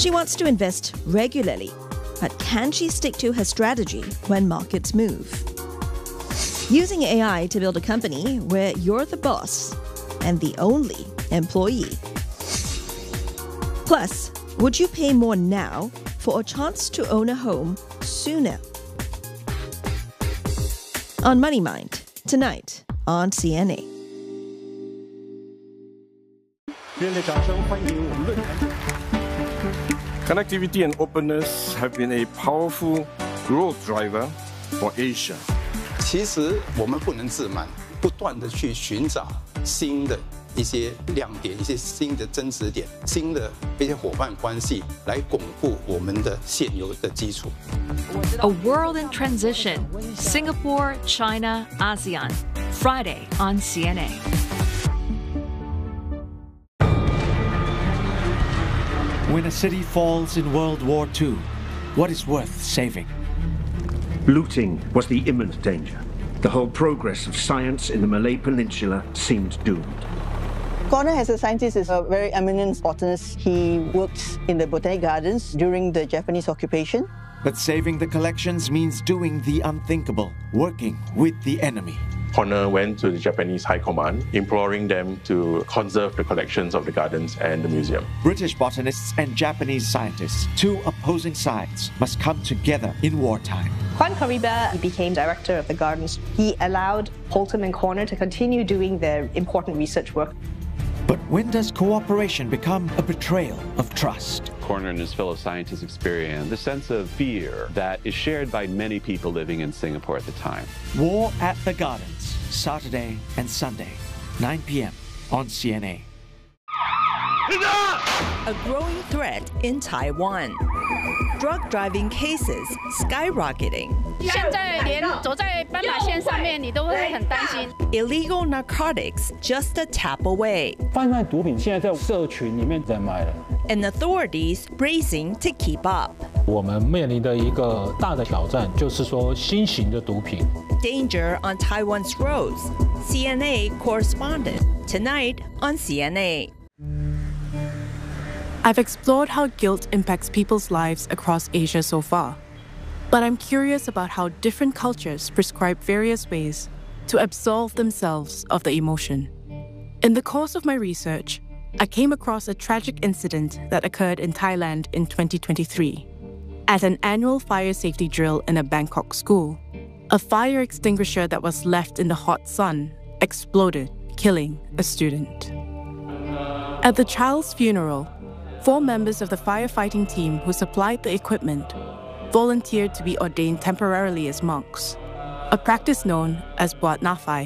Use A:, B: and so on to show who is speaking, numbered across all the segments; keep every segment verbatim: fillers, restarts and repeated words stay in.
A: She wants to invest regularly, but can she stick to her strategy when markets move? Using A I to build a company where you're the boss and the only employee. Plus, would you pay more now for a chance to own a home sooner? On Money Mind, tonight on C N A.
B: 热烈掌声欢迎我们论坛。
C: Connectivity and openness have been a powerful growth driver for Asia.
D: 其实我们不能自满，不断的去寻找新的一些亮点、一些新的增值点、新的一些伙伴关系，来巩固我们的现有的基础。
E: A world in transition. Singapore, China, ASEAN. Friday on C N A.
F: When a city falls in World War Two, what is worth saving?
G: Looting was the imminent danger. The whole progress of science in the Malay Peninsula seemed doomed.
H: Connor, as a scientist, is a very eminent botanist. He worked in the Botanic Gardens during the Japanese occupation.
F: But saving the collections means doing the unthinkable, working with the enemy.
I: Connor went to the Japanese High Command, imploring them to conserve the collections of the gardens and the museum.
F: British botanists and Japanese scientists, two opposing sides, must come together in wartime.
J: Juan Cariba became director of the gardens. He allowed Holtham and Connor to continue doing their important research work.
F: But when does cooperation become a betrayal of trust?
K: Connor and his fellow scientists experienced the sense of fear that is shared by many people living in Singapore at the time.
F: War at the Gardens, Saturday and Sunday, nine p m on C N A.
L: A growing threat in Taiwan. Drug driving cases skyrocketing. Illegal narcotics just a tap away.
B: 贩卖毒品现在在社群里面在卖了。
L: And authorities racing to keep up.
B: 我们面临的一个大的挑战就是说新型的毒品。
L: Danger on Taiwan's roads. C N A correspondent tonight on C N A.
M: I've explored how guilt impacts people's lives across Asia so far. But I'm curious about how different cultures prescribe various ways to absolve themselves of the emotion. In the course of my research, I came across a tragic incident that occurred in Thailand in twenty twenty-three. At an annual fire safety drill in a Bangkok school, a fire extinguisher that was left in the hot sun exploded, killing a student. At the child's funeral, four members of the firefighting team who supplied the equipment volunteered to be ordained temporarily as monks, a practice known as Buat Nafai.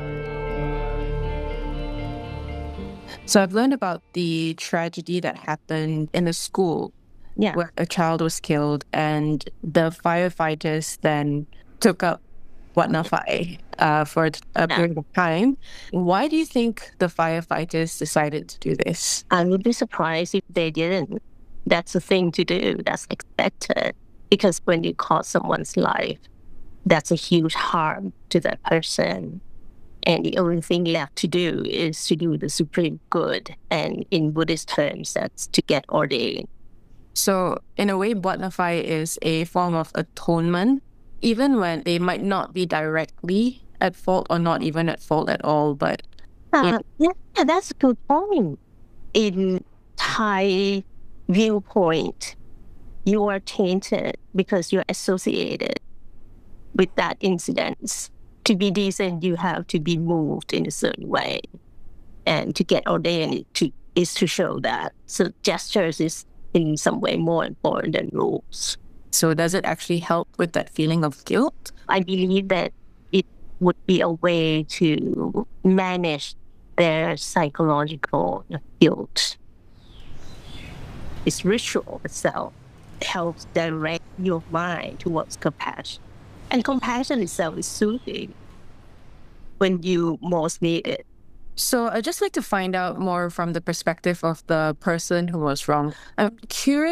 N: So I've learned about the tragedy that happened in a school
O: yeah.
N: where a child was killed, and the firefighters then took up Buat Nafai uh, for a period of time. Why do you think the firefighters decided to do this?
O: I would be surprised if they didn't. That's the thing to do. That's expected. Because when you cost someone's life, that's a huge harm to that person. And the only thing left to do is to do the supreme good. And in Buddhist terms, that's to get ordained.
N: So in a way, Buat Nafai is a form of atonement, even when they might not be directly at fault or not even at fault at all. But
O: uh, yeah, that's a good point. In Thai viewpoint, you are tainted because you're associated with that incident. To be decent, you have to be moved in a certain way. And to get ordained to, is to show that. So gestures is in some way more important than rules.
N: So does it actually help with that feeling of guilt?
O: I believe that it would be a way to manage their psychological guilt. It's ritual itself helps direct your mind towards compassion. And compassion itself is soothing when you most need it.
N: So I'd just like to find out more from the perspective of the person who was wrong. I'm curious